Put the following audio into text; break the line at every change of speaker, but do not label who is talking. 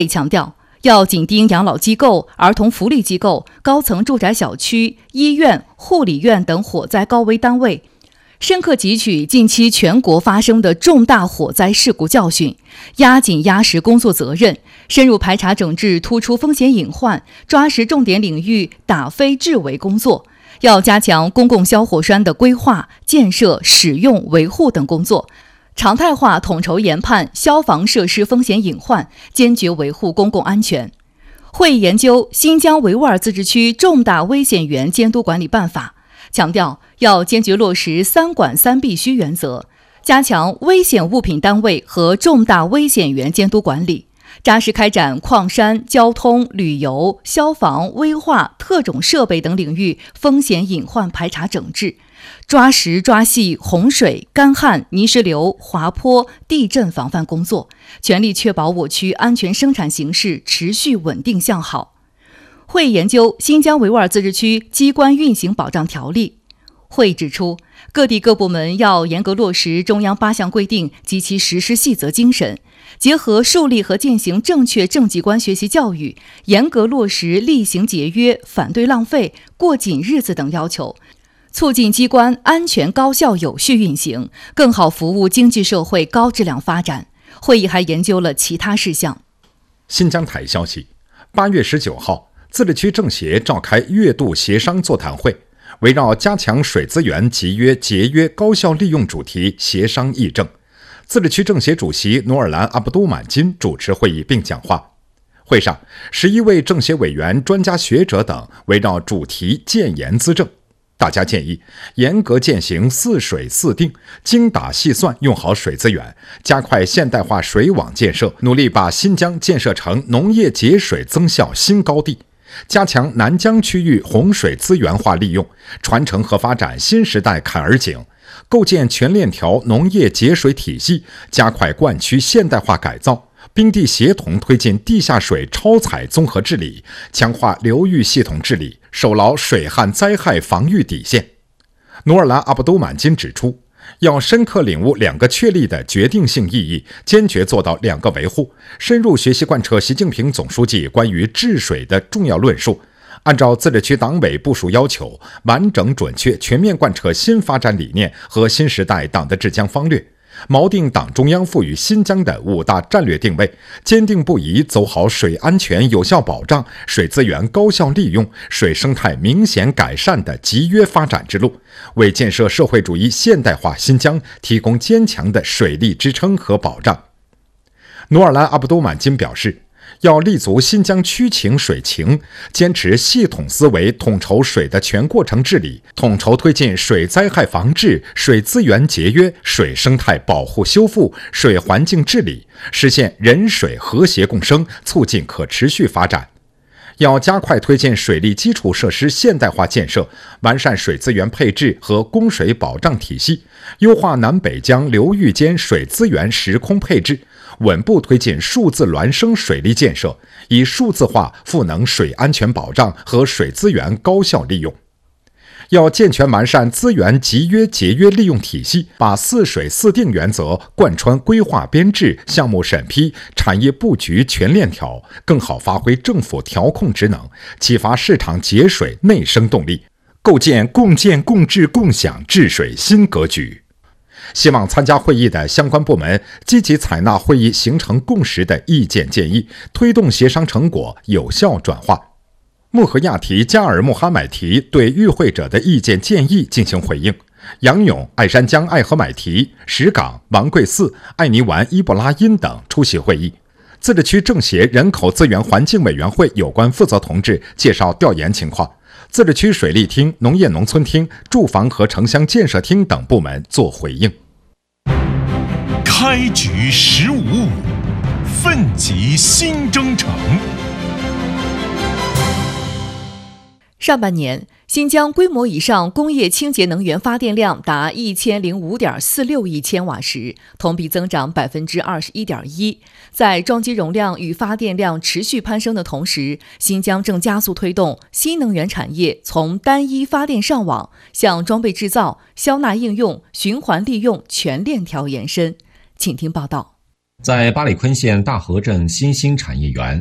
强调，要紧盯养老机构、儿童福利机构、高层住宅小区、医院、护理院等火灾高危单位，深刻汲取近期全国发生的重大火灾事故教训，压紧压实工作责任，深入排查整治突出风险隐患，抓实重点领域打非治为工作。要加强公共消火栓的规划、建设、使用、维护等工作，常态化统筹研判消防设施风险隐患，坚决维护公共安全。会议研究新疆维吾尔自治区重大危险源监督管理办法，强调要坚决落实3管3必须原则，加强危险物品单位和重大危险源监督管理，扎实开展矿山、交通、旅游、消防、危化、特种设备等领域风险隐患排查整治，抓实抓细洪水、干旱、泥石流、滑坡、地震防范工作，全力确保我区安全生产形势持续稳定向好。会议研究新疆维吾尔自治区机关运行保障条例。会议指出，各地各部门要严格落实中央8项规定及其实施细则精神，结合树立和践行正确政绩观学习教育，严格落实厉行节约、反对浪费、过紧日子等要求，促进机关安全高效有序运行，更好服务经济社会高质量发展。会议还研究了其他事项。
新疆台消息，8月19号，自治区政协召开月度协商座谈会，围绕加强水资源集约、节约、高效利用主题协商议政。自治区政协主席努尔兰·阿卜杜满金主持会议并讲话。会上，11位政协委员、专家学者等围绕主题建言资政。大家建议严格践行4水4定，精打细算用好水资源，加快现代化水网建设，努力把新疆建设成农业节水增效新高地，加强南疆区域洪水资源化利用，传承和发展新时代坎儿井，构建全链条农业节水体系，加快灌区现代化改造，并地协同推进地下水超采综合治理，强化流域系统治理，守牢水旱灾害防御底线。努尔兰·阿卜杜满金指出，要深刻领悟2个确立的决定性意义，坚决做到2个维护，深入学习贯彻习近平总书记关于治水的重要论述，按照自治区党委部署要求，完整准确全面贯彻新发展理念和新时代党的治疆方略，锚定党中央赋予新疆的5大战略定位，坚定不移走好水安全有效保障、水资源高效利用、水生态明显改善的集约发展之路，为建设社会主义现代化新疆提供坚强的水利支撑和保障。努尔兰·阿卜杜满金表示，要立足新疆区情水情，坚持系统思维，统筹水的全过程治理，统筹推进水灾害防治、水资源节约、水生态保护修复、水环境治理，实现人水和谐共生，促进可持续发展。要加快推进水利基础设施现代化建设，完善水资源配置和供水保障体系，优化南北疆流域间水资源时空配置，稳步推进数字孪生水利建设，以数字化赋能水安全保障和水资源高效利用。要健全完善资源集约节约利用体系，把4水4定原则贯穿规划编制、项目审批、产业布局全链条，更好发挥政府调控职能，启发市场节水内生动力，构建共建共治共享治水新格局。希望参加会议的相关部门积极采纳会议形成共识的意见建议，推动协商成果有效转化。穆合亚提加尔穆哈买提对与会者的意见建议进行回应。杨勇、爱山江爱合买提、石岗、王贵寺、艾尼完伊布拉因等出席会议。自治区政协人口资源环境委员会有关负责同志介绍调研情况，自治区水利厅、农业农村厅、住房和城乡建设厅等部门作回应。
开局15误，奋楫新征程。
上半年，新疆规模以上工业清洁能源发电量达1005.46亿千瓦时，同比增长21.1%。在装机容量与发电量持续攀升的同时，新疆正加速推动新能源产业从单一发电上网向装备制造、消纳应用、循环利用全链条延伸。请听报道。
在八里坤县大河镇新兴产业园，